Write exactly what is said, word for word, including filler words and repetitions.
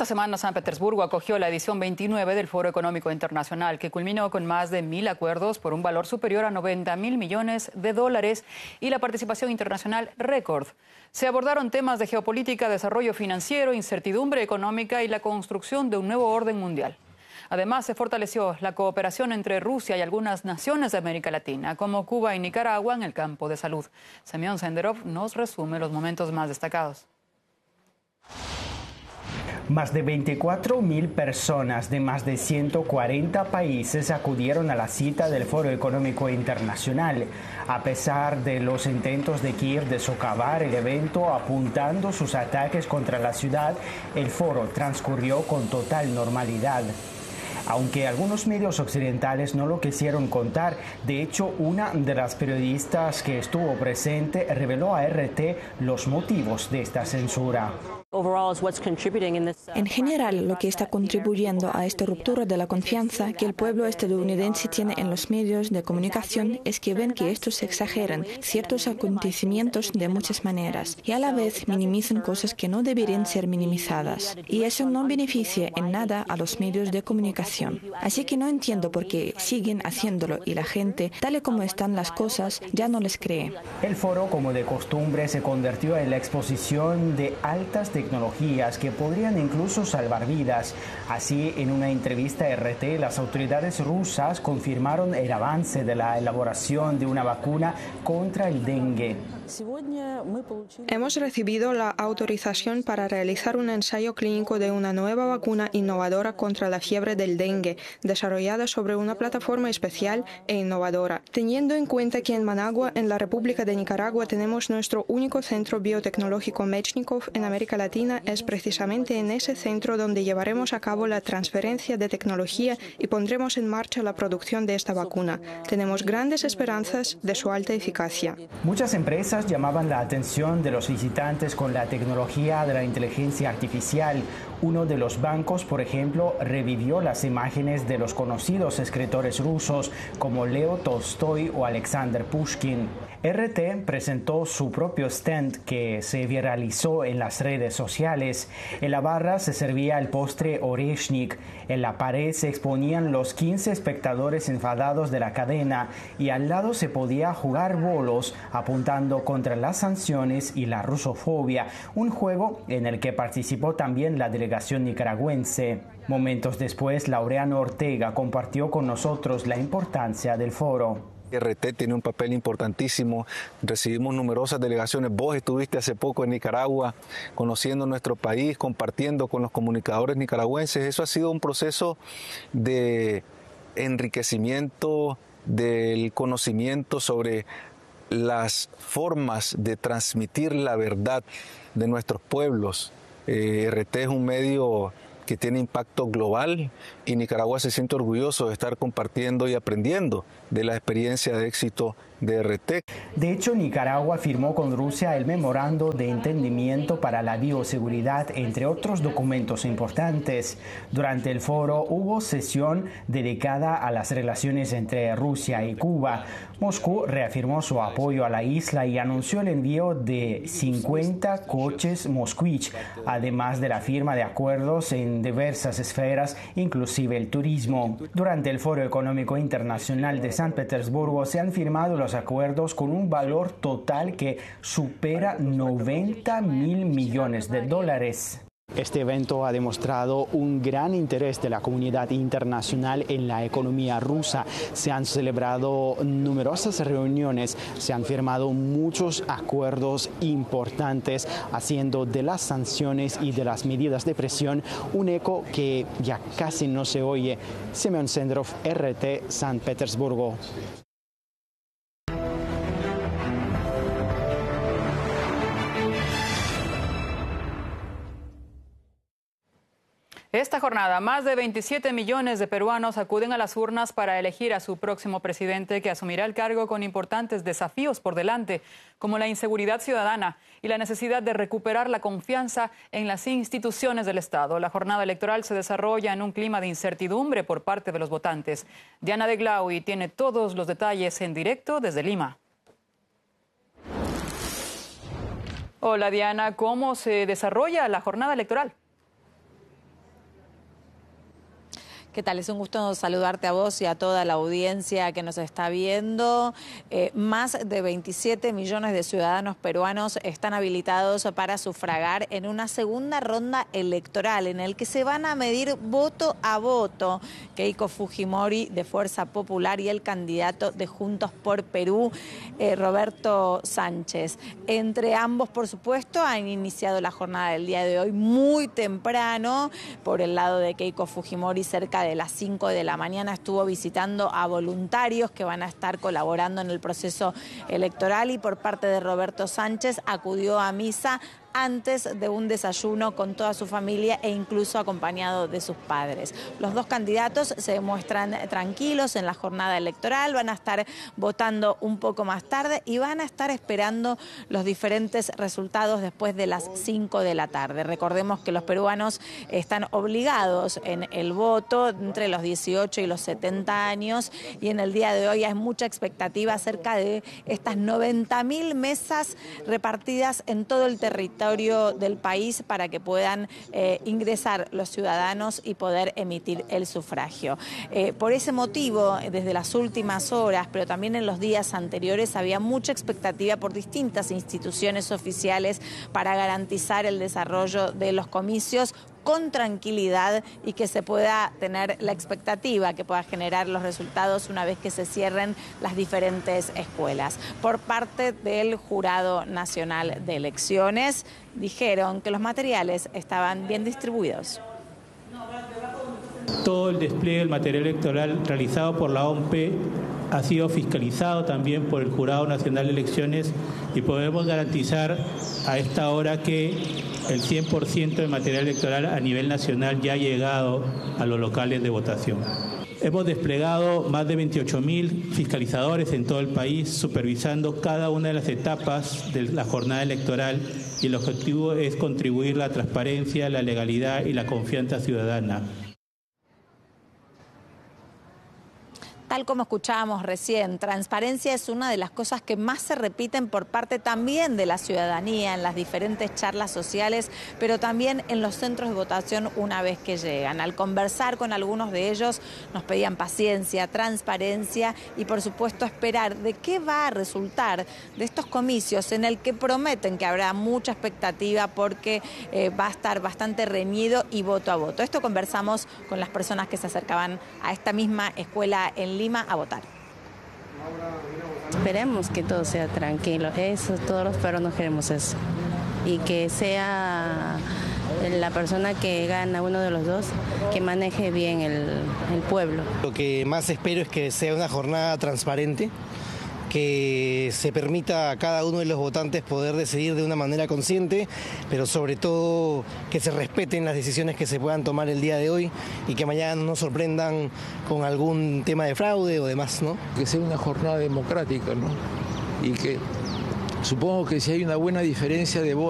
Esta semana San Petersburgo acogió la edición veintinueve del Foro Económico Internacional, que culminó con más de mil acuerdos por un valor superior a noventa mil millones de dólares y la participación internacional récord. Se abordaron temas de geopolítica, desarrollo financiero, incertidumbre económica y la construcción de un nuevo orden mundial. Además, se fortaleció la cooperación entre Rusia y algunas naciones de América Latina, como Cuba y Nicaragua, en el campo de salud. Semyon Senderov nos resume los momentos más destacados. Más de veinticuatro mil personas de más de ciento cuarenta países acudieron a la cita del Foro Económico Internacional. A pesar de los intentos de Kiev de socavar el evento apuntando sus ataques contra la ciudad, el foro transcurrió con total normalidad. Aunque algunos medios occidentales no lo quisieron contar, de hecho, una de las periodistas que estuvo presente reveló a R T los motivos de esta censura. En general, lo que está contribuyendo a esta ruptura de la confianza que el pueblo estadounidense tiene en los medios de comunicación es que ven que estos exageran ciertos acontecimientos de muchas maneras y a la vez minimizan cosas que no deberían ser minimizadas. Y eso no beneficia en nada a los medios de comunicación. Así que no entiendo por qué siguen haciéndolo y la gente, tal y como están las cosas, ya no les cree. El foro, como de costumbre, se convirtió en la exposición de altas tecnologías que podrían incluso salvar vidas. Así, en una entrevista a R T, las autoridades rusas confirmaron el avance de la elaboración de una vacuna contra el dengue. Hemos recibido la autorización para realizar un ensayo clínico de una nueva vacuna innovadora contra la fiebre del dengue, desarrollada sobre una plataforma especial e innovadora. Teniendo en cuenta que en Managua, en la República de Nicaragua, tenemos nuestro único centro biotecnológico Mechnikov en América Latina, es precisamente en ese centro donde llevaremos a cabo la transferencia de tecnología y pondremos en marcha la producción de esta vacuna. Tenemos grandes esperanzas de su alta eficacia. Muchas empresas llamaban la atención de los visitantes con la tecnología de la inteligencia artificial. Uno de los bancos, por ejemplo, revivió las imágenes de los conocidos escritores rusos como Leo Tolstoy o Alexander Pushkin. R T presentó su propio stand que se viralizó en las redes sociales. En la barra se servía el postre Oreshnik. En la pared se exponían los quince espectadores enfadados de la cadena y al lado se podía jugar bolos apuntando contra las sanciones y la rusofobia, un juego en el que participó también la delegación nicaragüense. Momentos después, Laureano Ortega compartió con nosotros la importancia del foro. R T tiene un papel importantísimo, recibimos numerosas delegaciones, vos estuviste hace poco en Nicaragua conociendo nuestro país, compartiendo con los comunicadores nicaragüenses. Eso ha sido un proceso de enriquecimiento del conocimiento sobre las formas de transmitir la verdad de nuestros pueblos. Eh, R T es un medio que tiene impacto global y Nicaragua se siente orgulloso de estar compartiendo y aprendiendo de la experiencia de éxito de R T. De hecho, Nicaragua firmó con Rusia el memorando de entendimiento para la bioseguridad, entre otros documentos importantes. Durante el foro hubo sesión dedicada a las relaciones entre Rusia y Cuba. Moscú reafirmó su apoyo a la isla y anunció el envío de cincuenta coches Moskvich, además de la firma de acuerdos en diversas esferas, inclusive el turismo. Durante el Foro Económico Internacional de San Petersburgo se han firmado los acuerdos con un valor total que supera noventa mil millones de dólares. Este evento ha demostrado un gran interés de la comunidad internacional en la economía rusa. Se han celebrado numerosas reuniones, se han firmado muchos acuerdos importantes, haciendo de las sanciones y de las medidas de presión un eco que ya casi no se oye. Semyon Senderov, R T, San Petersburgo. Esta jornada, más de veintisiete millones de peruanos acuden a las urnas para elegir a su próximo presidente, que asumirá el cargo con importantes desafíos por delante, como la inseguridad ciudadana y la necesidad de recuperar la confianza en las instituciones del Estado. La jornada electoral se desarrolla en un clima de incertidumbre por parte de los votantes. Diana de Glaui tiene todos los detalles en directo desde Lima. Hola Diana, ¿cómo se desarrolla la jornada electoral? ¿Qué tal? Es un gusto saludarte a vos y a toda la audiencia que nos está viendo. Eh, más de veintisiete millones de ciudadanos peruanos están habilitados para sufragar en una segunda ronda electoral en el que se van a medir voto a voto. Keiko Fujimori de Fuerza Popular y el candidato de Juntos por Perú, eh, Roberto Sánchez. Entre ambos, por supuesto, han iniciado la jornada del día de hoy muy temprano. Por el lado de Keiko Fujimori, cerca de las cinco de la mañana estuvo visitando a voluntarios que van a estar colaborando en el proceso electoral, y por parte de Roberto Sánchez acudió a misa antes de un desayuno con toda su familia e incluso acompañado de sus padres. Los dos candidatos se muestran tranquilos en la jornada electoral, van a estar votando un poco más tarde y van a estar esperando los diferentes resultados después de las cinco de la tarde. Recordemos que los peruanos están obligados en el voto entre los dieciocho y los setenta años, y en el día de hoy hay mucha expectativa acerca de estas noventa mil mesas repartidas en todo el territorio del país para que puedan eh, ingresar los ciudadanos y poder emitir el sufragio. Eh, por ese motivo, desde las últimas horas, pero también en los días anteriores, había mucha expectativa por distintas instituciones oficiales para garantizar el desarrollo de los comicios con tranquilidad y que se pueda tener la expectativa que pueda generar los resultados una vez que se cierren las diferentes escuelas. Por parte del Jurado Nacional de Elecciones, dijeron que los materiales estaban bien distribuidos. Todo el despliegue del material electoral realizado por la O M P ha sido fiscalizado también por el Jurado Nacional de Elecciones, y podemos garantizar a esta hora que el cien por ciento del material electoral a nivel nacional ya ha llegado a los locales de votación. Hemos desplegado más de veintiocho mil fiscalizadores en todo el país, supervisando cada una de las etapas de la jornada electoral, y el objetivo es contribuir a la transparencia, la legalidad y la confianza ciudadana. Tal como escuchábamos recién, transparencia es una de las cosas que más se repiten por parte también de la ciudadanía en las diferentes charlas sociales, pero también en los centros de votación una vez que llegan. Al conversar con algunos de ellos nos pedían paciencia, transparencia y por supuesto esperar de qué va a resultar de estos comicios en el que prometen que habrá mucha expectativa porque eh, va a estar bastante reñido y voto a voto. Esto conversamos con las personas que se acercaban a esta misma escuela en Lima a votar. Esperemos que todo sea tranquilo, eso, todos los peruanos queremos eso, y que sea la persona que gana, uno de los dos, que maneje bien el, el pueblo. Lo que más espero es que sea una jornada transparente, que se permita a cada uno de los votantes poder decidir de una manera consciente, pero sobre todo que se respeten las decisiones que se puedan tomar el día de hoy y que mañana no nos sorprendan con algún tema de fraude o demás, ¿no? Que sea una jornada democrática, ¿no? Y que supongo que si hay una buena diferencia de votos,